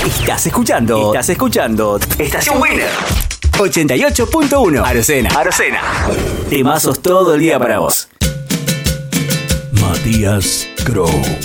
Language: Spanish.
Estás escuchando Estación Winner 88.1 Arocena. Temazos todo el día para vos. Matías Crow.